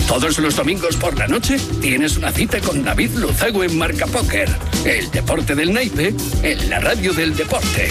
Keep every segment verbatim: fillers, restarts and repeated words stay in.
Todos los domingos por la noche tienes una cita con David Luzago en Marca Póker. El deporte del naipe en la radio del deporte.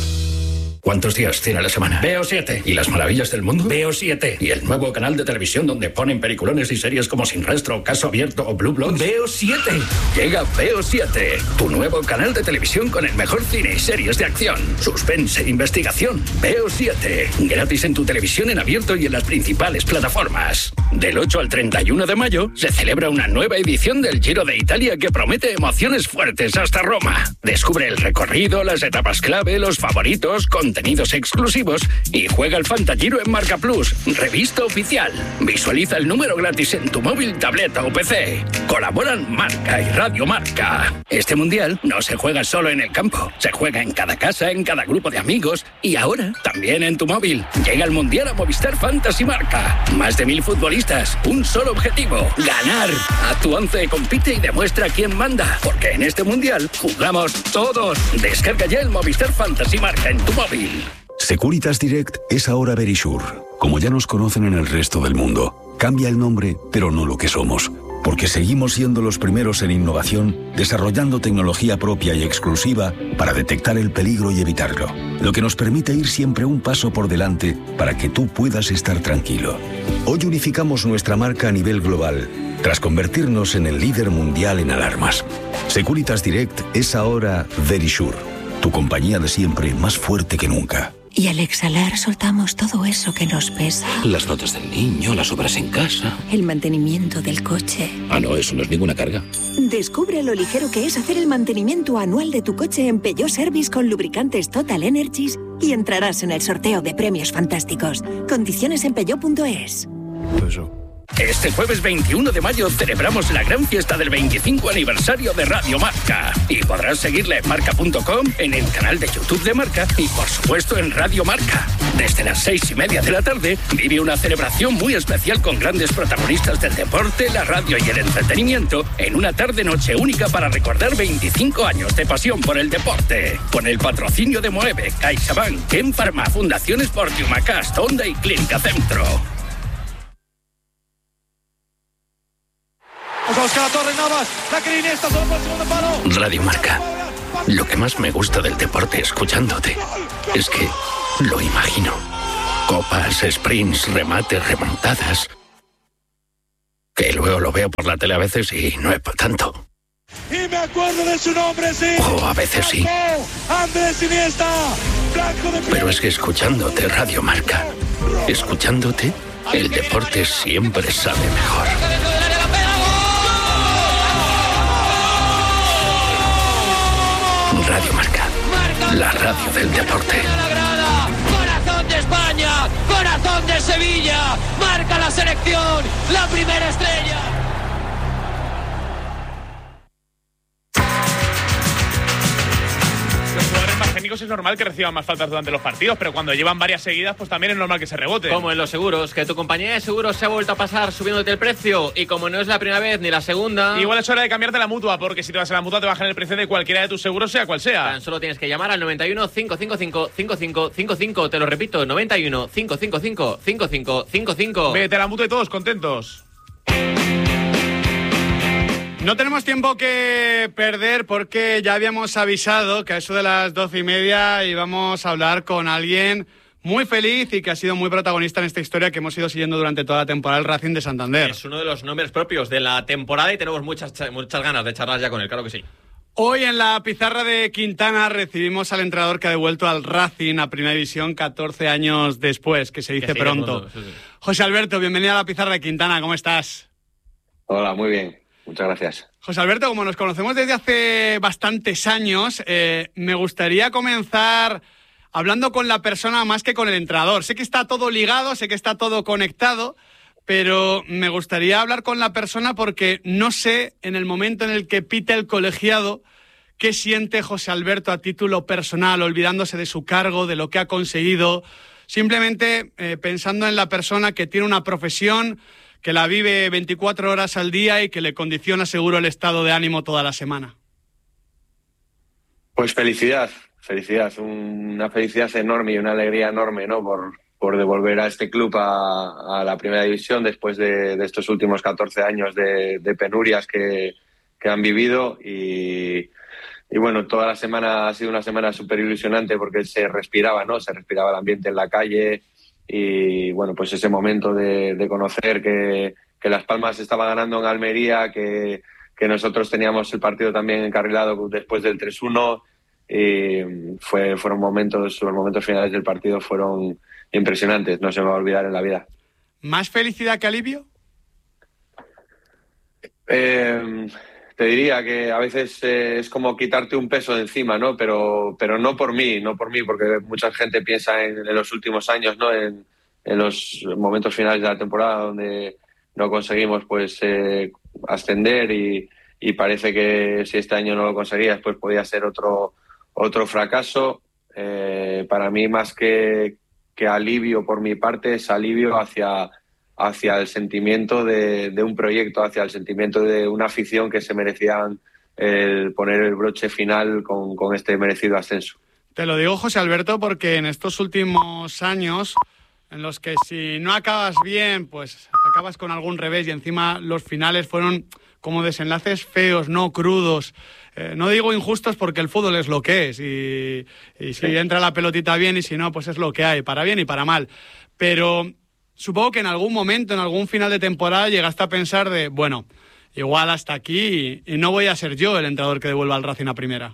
¿Cuántos días tiene la semana? Veo siete. ¿Y las maravillas del mundo? Veo siete. ¿Y el nuevo canal de televisión donde ponen peliculones y series como Sin Rastro, Caso Abierto o Blue Bloods? Veo siete. Llega Veo siete, tu nuevo canal de televisión con el mejor cine y series de acción, suspense e investigación. Veo siete. Gratis en tu televisión en abierto y en las principales plataformas. Del ocho al treinta y uno de mayo se celebra una nueva edición del Giro de Italia que promete emociones fuertes hasta Roma. Descubre el recorrido, las etapas clave, los favoritos, con contenidos exclusivos y juega al Fantagiro en Marca Plus, revista oficial. Visualiza el número gratis en tu móvil, tableta o P C. Colaboran Marca y Radio Marca. Este mundial no se juega solo en el campo, se juega en cada casa, en cada grupo de amigos y ahora también en tu móvil. Llega el mundial a Movistar Fantasy Marca. Más de mil futbolistas, un solo objetivo: ganar. A tu once compite y demuestra quién manda, porque en este mundial jugamos todos. Descarga ya el Movistar Fantasy Marca en tu móvil. Securitas Direct es ahora Verisure. Como ya nos conocen en el resto del mundo, cambia el nombre, pero no lo que somos. Porque seguimos siendo los primeros en innovación, desarrollando tecnología propia y exclusiva para detectar el peligro y evitarlo. Lo que nos permite ir siempre un paso por delante para que tú puedas estar tranquilo. Hoy unificamos nuestra marca a nivel global, tras convertirnos en el líder mundial en alarmas. Securitas Direct es ahora Verisure. Tu compañía de siempre, más fuerte que nunca. Y al exhalar soltamos todo eso que nos pesa. Las notas del niño, las obras en casa. El mantenimiento del coche. Ah, no, eso no es ninguna carga. Descubre lo ligero que es hacer el mantenimiento anual de tu coche en Peugeot Service con lubricantes Total Energies y entrarás en el sorteo de premios fantásticos. Condiciones en peugeot punto es. Eso. Este jueves veintiuno de mayo celebramos la gran fiesta del veinticinco aniversario de Radio Marca. Y podrás seguirla en marca punto com, en el canal de YouTube de Marca y, por supuesto, en Radio Marca. Desde las seis y media de la tarde vive una celebración muy especial con grandes protagonistas del deporte, la radio y el entretenimiento en una tarde-noche única para recordar veinticinco años de pasión por el deporte. Con el patrocinio de Moeve, CaixaBank, Ken Pharma, Fundación Sport, Humacast, Honda y Clínica Centro. Radio Marca. Lo que más me gusta del deporte escuchándote es que lo imagino. Copas, sprints, remates, remontadas. Que luego lo veo por la tele a veces y no es para tanto. Y me acuerdo de su nombre, sí. O a veces sí. Andrés Iniesta. Pero es que escuchándote Radio Marca, escuchándote, el deporte siempre sabe mejor. Radio Marca, la radio del deporte. Corazón de España, corazón de Sevilla, marca la selección, la primera estrella. Es normal que reciban más faltas durante los partidos, pero cuando llevan varias seguidas, pues también es normal que se rebote. Como en los seguros, que tu compañía de seguros se ha vuelto a pasar subiéndote el precio, y como no es la primera vez ni la segunda... Igual es hora de cambiarte la Mutua, porque si te vas a la Mutua te bajan el precio de cualquiera de tus seguros, sea cual sea. Tan solo tienes que llamar al noventa y uno, cinco cinco cinco, cinco cinco cinco cinco, te lo repito, noventa y uno, cinco cinco cinco, cinco cinco cinco cinco. Vete a la Mutua y todos contentos. No tenemos tiempo que perder porque ya habíamos avisado que a eso de las doce y media íbamos a hablar con alguien muy feliz y que ha sido muy protagonista en esta historia que hemos ido siguiendo durante toda la temporada, el Racing de Santander. Es uno de los nombres propios de la temporada y tenemos muchas, muchas ganas de charlar ya con él, claro que sí. Hoy en la pizarra de Quintana recibimos al entrenador que ha devuelto al Racing a Primera División catorce años después, que se dice que pronto. pronto sí, sí. José Alberto, bienvenido a la pizarra de Quintana, ¿cómo estás? Hola, muy bien. Muchas gracias. José Alberto, como nos conocemos desde hace bastantes años, eh, me gustaría comenzar hablando con la persona más que con el entrenador. Sé que está todo ligado, sé que está todo conectado, pero me gustaría hablar con la persona porque no sé, en el momento en el que pite el colegiado, qué siente José Alberto a título personal, olvidándose de su cargo, de lo que ha conseguido, simplemente eh, pensando en la persona que tiene una profesión, que la vive veinticuatro horas al día y que le condiciona seguro el estado de ánimo toda la semana. Pues felicidad, felicidad, una felicidad enorme y una alegría enorme, ¿no? Por, por devolver a este club a, a la primera división después de, de estos últimos catorce años de, de penurias que, que han vivido. Y, y bueno, toda la semana ha sido una semana súper ilusionante porque se respiraba, ¿no? Se respiraba el ambiente en la calle y bueno, pues ese momento de, de conocer que, que Las Palmas estaba ganando en Almería, que, que nosotros teníamos el partido también encarrilado después del tres uno. Y fue, fueron momentos, los momentos finales del partido fueron impresionantes, no se me va a olvidar en la vida. ¿Más felicidad que alivio? Eh, te diría que a veces eh, es como quitarte un peso de encima, ¿no? Pero, pero no por mí, no por mí, porque mucha gente piensa en, en los últimos años, ¿no? En, en los momentos finales de la temporada donde no conseguimos pues eh, ascender y, y parece que si este año no lo conseguías pues podía ser otro Otro fracaso. Eh, para mí, más que, que alivio por mi parte, es alivio hacia, hacia el sentimiento de, de un proyecto, hacia el sentimiento de una afición que se merecían el poner el broche final con, con este merecido ascenso. Te lo digo, José Alberto, porque en estos últimos años, en los que si no acabas bien, pues acabas con algún revés y encima los finales fueron como desenlaces feos, no crudos. Eh, no digo injustos porque el fútbol es lo que es y, y si sí. entra la pelotita bien y si no, pues es lo que hay, para bien y para mal. Pero supongo que en algún momento, en algún final de temporada, llegaste a pensar de, bueno, igual hasta aquí y, y no voy a ser yo el entrenador que devuelva al Racing a primera.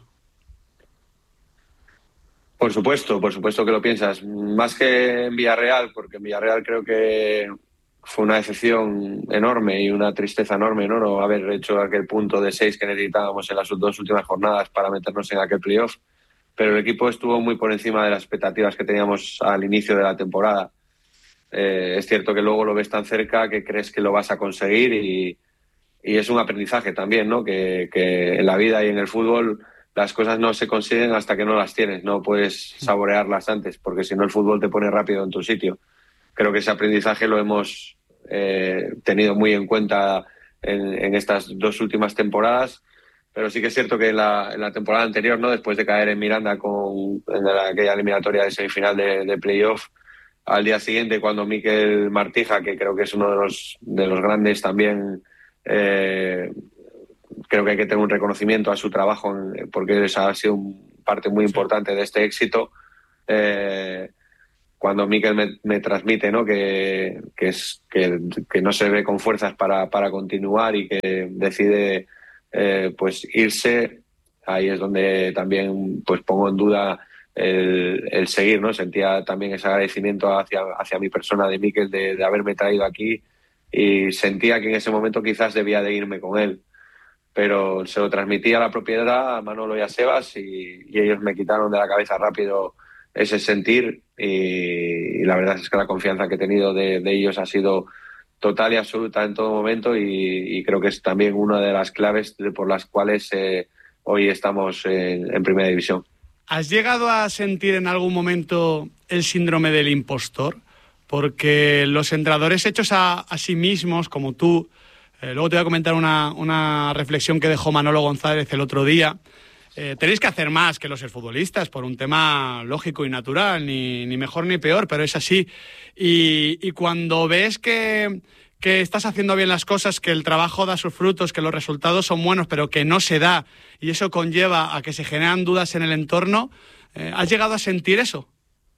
Por supuesto, por supuesto que lo piensas. Más que en Villarreal, porque en Villarreal creo que fue una decepción enorme y una tristeza enorme, ¿no? No haber hecho aquel punto de seis que necesitábamos en las dos últimas jornadas para meternos en aquel playoff. Pero el equipo estuvo muy por encima de las expectativas que teníamos al inicio de la temporada. Eh, es cierto que luego lo ves tan cerca que crees que lo vas a conseguir y, y es un aprendizaje también, ¿no? Que, que en la vida y en el fútbol las cosas no se consiguen hasta que no las tienes. No puedes saborearlas antes, porque si no el fútbol te pone rápido en tu sitio. Creo que ese aprendizaje lo hemos eh, tenido muy en cuenta en, en estas dos últimas temporadas, pero sí que es cierto que en la, en la temporada anterior, ¿no? Después de caer en Miranda con, en la, aquella eliminatoria de semifinal de, de playoff, al día siguiente cuando Mikel Martija, que creo que es uno de los, de los grandes también, eh, creo que hay que tener un reconocimiento a su trabajo en, porque esa ha sido un, parte muy importante de este éxito. Eh, cuando Mikel me, me transmite, ¿no? que, que, es, que, que no se ve con fuerzas para, para continuar y que decide eh, pues irse, ahí es donde también pues pongo en duda el, el seguir, ¿no? Sentía también ese agradecimiento hacia, hacia mi persona de Mikel de, de haberme traído aquí y sentía que en ese momento quizás debía de irme con él, pero se lo transmití a la propiedad, a Manolo y a Sebas y, y ellos me quitaron de la cabeza rápido ese sentir y, y la verdad es que la confianza que he tenido de, de ellos ha sido total y absoluta en todo momento y, y creo que es también una de las claves de, por las cuales eh, hoy estamos en, en Primera División. ¿Has llegado a sentir en algún momento el síndrome del impostor? Porque los entrenadores hechos a, a sí mismos, como tú, eh, luego te voy a comentar una, una reflexión que dejó Manolo González el otro día. Eh, tenéis que hacer más que los futbolistas por un tema lógico y natural, ni, ni mejor ni peor, pero es así. Y, y cuando ves que, que estás haciendo bien las cosas, que el trabajo da sus frutos, que los resultados son buenos, pero que no se da, y eso conlleva a que se generan dudas en el entorno, eh, ¿has llegado a sentir eso?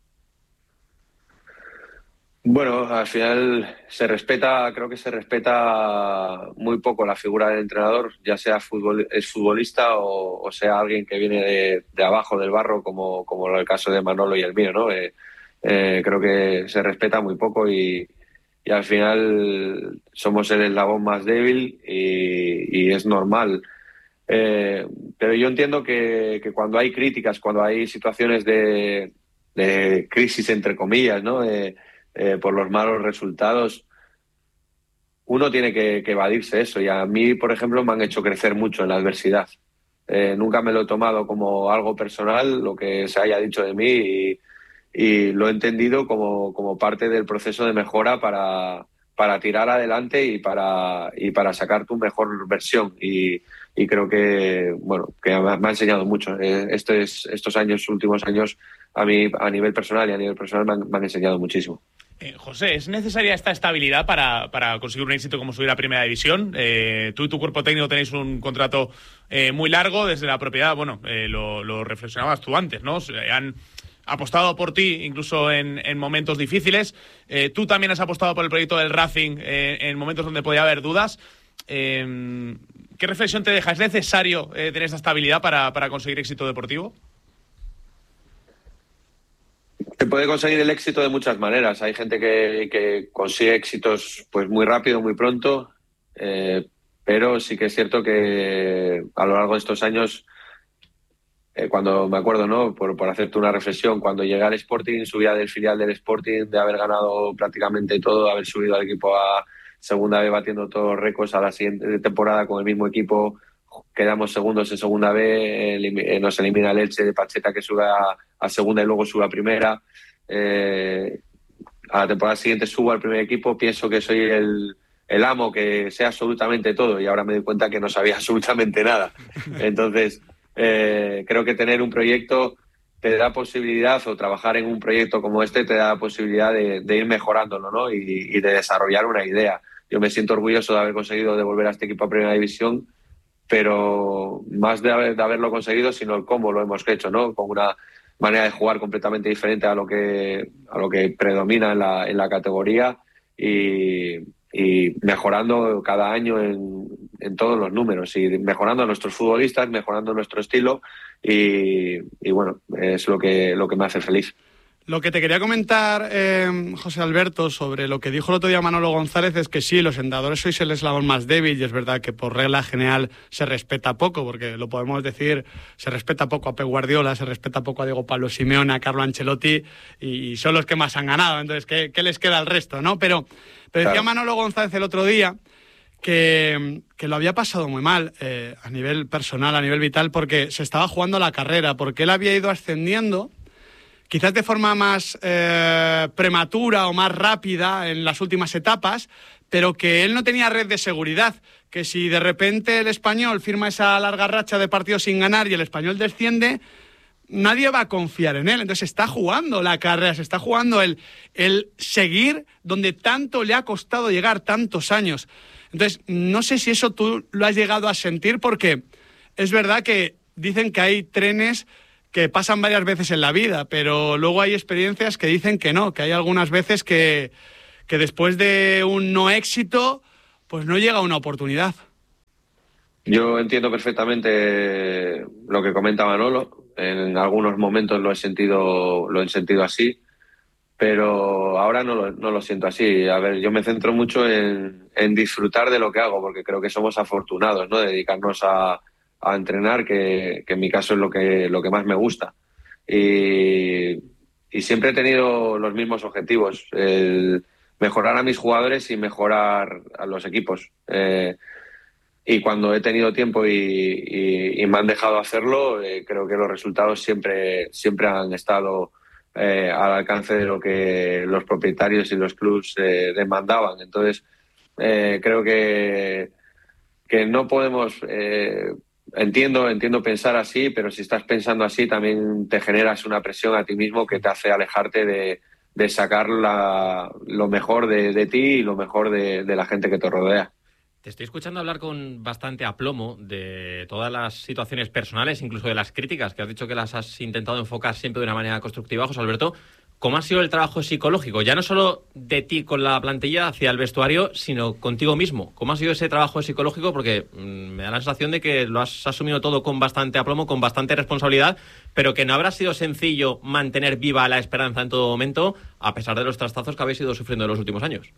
Bueno, al final se respeta, creo que se respeta muy poco la figura del entrenador, ya sea futbol, es futbolista o, o sea alguien que viene de, de abajo del barro, como, como el caso de Manolo y el mío, ¿no? Eh, eh, creo que se respeta muy poco y, y al final somos el eslabón más débil y, y es normal. Eh, pero yo entiendo que, que cuando hay críticas, cuando hay situaciones de, de crisis, entre comillas, ¿no? Eh, Eh, por los malos resultados, uno tiene que, que evadirse eso y a mí, por ejemplo, me han hecho crecer mucho en la adversidad. Eh, nunca me lo he tomado como algo personal, lo que se haya dicho de mí y, y lo he entendido como, como parte del proceso de mejora para, para tirar adelante y para, y para sacar tu mejor versión y y creo que, bueno, que me ha enseñado mucho. Eh, estos, estos años, últimos años, a mí, a nivel personal y a nivel personal, me han, me han enseñado muchísimo. Eh, José, ¿es necesaria esta estabilidad para, para conseguir un éxito como subir a Primera División? Eh, tú y tu cuerpo técnico tenéis un contrato eh, muy largo desde la propiedad. Bueno, eh, lo, lo reflexionabas tú antes, ¿no? Se han apostado por ti incluso en, en momentos difíciles. Eh, tú también has apostado por el proyecto del Racing eh, en momentos donde podía haber dudas. Eh, ¿Qué reflexión te deja? ¿Es necesario eh, tener esta estabilidad para, para conseguir éxito deportivo? Se puede conseguir el éxito de muchas maneras. Hay gente que, que consigue éxitos pues muy rápido, muy pronto, eh, pero sí que es cierto que a lo largo de estos años, eh, cuando me acuerdo, ¿no? Por, por hacerte una reflexión, cuando llegué al Sporting, subía del filial del Sporting, de haber ganado prácticamente todo, de haber subido al equipo a Segunda B batiendo todos los récords, a la siguiente temporada con el mismo equipo quedamos segundos en Segunda B, elim- nos elimina el Elche de Pacheta, que sube a, a Segunda y luego sube a Primera. Eh, a la temporada siguiente subo al primer equipo, pienso que soy el, el amo, que sé absolutamente todo, y ahora me doy cuenta que no sabía absolutamente nada. Entonces, eh, creo que tener un proyecto te da posibilidad, o trabajar en un proyecto como este te da la posibilidad de, de ir mejorándolo, ¿no? Y, y de desarrollar una idea. Yo me siento orgulloso de haber conseguido devolver a este equipo a Primera División, pero más de, haber, de haberlo conseguido, sino el cómo lo hemos hecho, ¿no? Con una manera de jugar completamente diferente a lo que, a lo que predomina en la, en la categoría, y, y mejorando cada año en, en todos los números, y mejorando a nuestros futbolistas, mejorando nuestro estilo, y, y bueno, es lo que, lo que me hace feliz. Lo que te quería comentar, eh, José Alberto, sobre lo que dijo el otro día Manolo González, es que sí, los entrenadores sois el eslabón más débil, y es verdad que por regla general se respeta poco, porque lo podemos decir, se respeta poco a Pep Guardiola, se respeta poco a Diego Pablo Simeone, a Carlo Ancelotti, y son los que más han ganado. Entonces, ¿qué, qué les queda al resto, no? Pero, pero decía Claro. Manolo González el otro día que, que lo había pasado muy mal eh, a nivel personal, a nivel vital, porque se estaba jugando la carrera, porque él había ido ascendiendo quizás de forma más eh, prematura o más rápida en las últimas etapas, pero que él no tenía red de seguridad, que si de repente el Español firma esa larga racha de partidos sin ganar y el Español desciende, nadie va a confiar en él. Entonces está jugando la carrera, se está jugando el, el seguir donde tanto le ha costado llegar tantos años. Entonces, no sé si eso tú lo has llegado a sentir, porque es verdad que dicen que hay trenes que pasan varias veces en la vida, pero luego hay experiencias que dicen que no, que hay algunas veces que, que después de un no éxito, pues no llega una oportunidad. Yo entiendo perfectamente lo que comenta Manolo. En algunos momentos lo he sentido, lo he sentido así, pero ahora no lo, no lo siento así. A ver, yo me centro mucho en, en disfrutar de lo que hago, porque creo que somos afortunados, ¿no? De dedicarnos a a entrenar, que, que en mi caso es lo que, lo que más me gusta. Y, y siempre he tenido los mismos objetivos, el mejorar a mis jugadores y mejorar a los equipos. Eh, y cuando he tenido tiempo y, y, y me han dejado hacerlo, eh, creo que los resultados siempre, siempre han estado eh, al alcance de lo que los propietarios y los clubs eh, demandaban. Entonces, eh, creo que, que no podemos... Eh, Entiendo, entiendo pensar así, pero si estás pensando así también te generas una presión a ti mismo que te hace alejarte de, de sacar la, lo mejor de, de ti y lo mejor de, de la gente que te rodea. Te estoy escuchando hablar con bastante aplomo de todas las situaciones personales, incluso de las críticas, que has dicho que las has intentado enfocar siempre de una manera constructiva, José Alberto. ¿Cómo ha sido el trabajo psicológico? Ya no solo de ti con la plantilla hacia el vestuario, sino contigo mismo. ¿Cómo ha sido ese trabajo psicológico? Porque mmm, me da la sensación de que lo has asumido todo con bastante aplomo, con bastante responsabilidad, pero que no habrá sido sencillo mantener viva la esperanza en todo momento, a pesar de los trastazos que habéis ido sufriendo en los últimos años.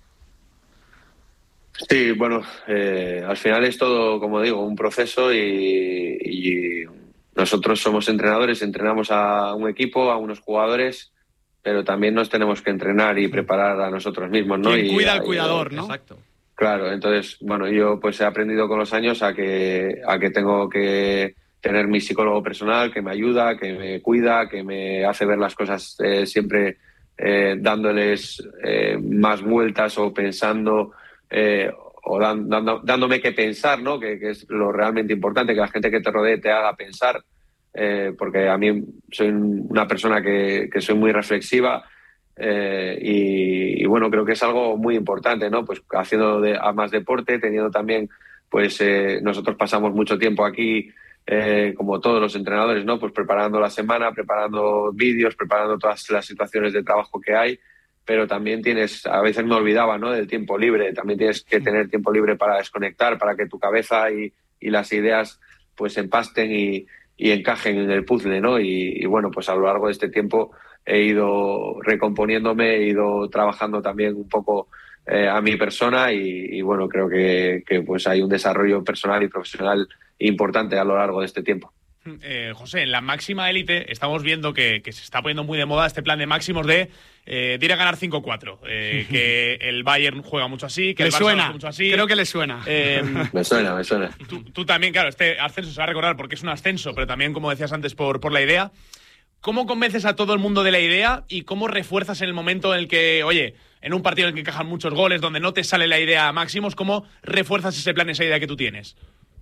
Sí, bueno, eh, al final es todo, como digo, un proceso, y, y nosotros somos entrenadores, entrenamos a un equipo, a unos jugadores, pero también nos tenemos que entrenar y preparar a nosotros mismos, ¿no? Quien y cuida al y, cuidador, ¿no? Exacto. Claro, entonces, bueno, yo pues he aprendido con los años a que, a que tengo que tener mi psicólogo personal que me ayuda, que me cuida, que me hace ver las cosas eh, siempre eh, dándoles eh, más vueltas o pensando eh, o dan, dando, dándome que pensar, ¿no? Que, que es lo realmente importante, que la gente que te rodee te haga pensar, eh, porque a mí soy una persona que, que soy muy reflexiva, eh, y, y bueno, creo que es algo muy importante, ¿no? Pues haciendo de, a más deporte, teniendo también, pues eh, nosotros pasamos mucho tiempo aquí, eh, como todos los entrenadores, ¿no? Pues preparando la semana, preparando vídeos, preparando todas las situaciones de trabajo que hay, pero también tienes, a veces me olvidaba, ¿no? Del tiempo libre, también tienes que tener tiempo libre para desconectar, para que tu cabeza y, y las ideas pues empasten y, y encajen en el puzzle, ¿no? Y, y bueno, pues a lo largo de este tiempo he ido recomponiéndome, he ido trabajando también un poco eh, a mi persona y, y bueno, creo que, que pues hay un desarrollo personal y profesional importante a lo largo de este tiempo. Eh, José, en la máxima élite estamos viendo que, que se está poniendo muy de moda este plan de máximos de, eh, de ir a ganar cinco cuatro. Eh, que el Bayern juega mucho así, que le el Barça suena, juega mucho así. Creo que le suena. Eh, me suena, me suena. Tú, tú también, claro, este ascenso se va a recordar porque es un ascenso, pero también, como decías antes, por, por la idea. ¿Cómo convences a todo el mundo de la idea y cómo refuerzas en el momento en el que, oye, en un partido en el que encajan muchos goles, donde no te sale la idea a máximos, cómo refuerzas ese plan, esa idea que tú tienes?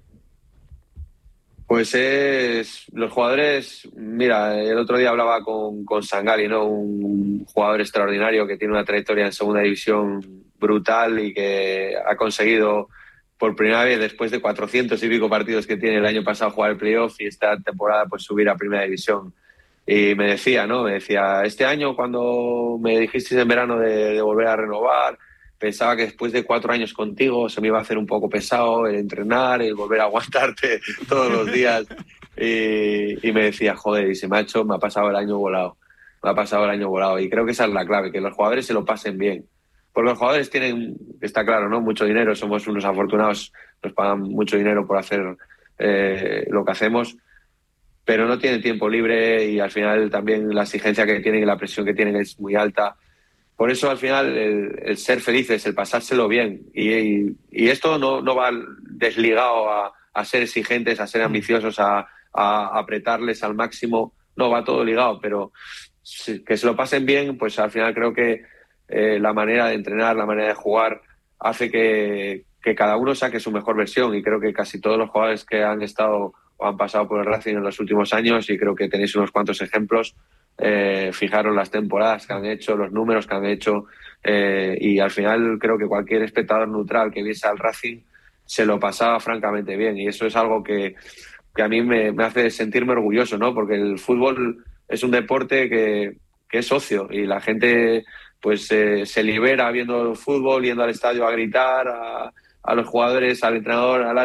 Pues es los jugadores, mira, el otro día hablaba con, con Sangali, ¿no? Un jugador extraordinario que tiene una trayectoria en segunda división brutal y que ha conseguido por primera vez después de cuatrocientos y pico partidos que tiene el año pasado jugar el playoff y esta temporada pues subir a primera división. Y me decía, ¿no? Me decía, este año cuando me dijisteis en verano de, de volver a renovar, pensaba que después de cuatro años contigo se me iba a hacer un poco pesado el entrenar, el volver a aguantarte todos los días. Y, y me decía, joder, y se me ha hecho, me ha pasado el año volado. Me ha pasado el año volado. Y creo que esa es la clave, que los jugadores se lo pasen bien. Porque los jugadores tienen, está claro, ¿no? Mucho dinero, somos unos afortunados, nos pagan mucho dinero por hacer eh, lo que hacemos, pero no tienen tiempo libre y al final también la exigencia que tienen y la presión que tienen es muy alta. Por eso al final el, el ser felices, el pasárselo bien. Y, y, y esto no, no va desligado a, a ser exigentes, a ser ambiciosos, a, a apretarles al máximo. No, va todo ligado, pero que se lo pasen bien, pues al final creo que eh, la manera de entrenar, la manera de jugar hace que, que cada uno saque su mejor versión. Y creo que casi todos los jugadores que han estado o han pasado por el Racing en los últimos años, y creo que tenéis unos cuantos ejemplos, Eh, fijaron las temporadas que han hecho, los números que han hecho, eh, y al final creo que cualquier espectador neutral que viese al Racing se lo pasaba francamente bien, y eso es algo que, que a mí me, me hace sentirme orgulloso, ¿no? Porque el fútbol es un deporte que, que es ocio y la gente pues eh, se libera viendo el fútbol, yendo al estadio a gritar a, a los jugadores, al entrenador, al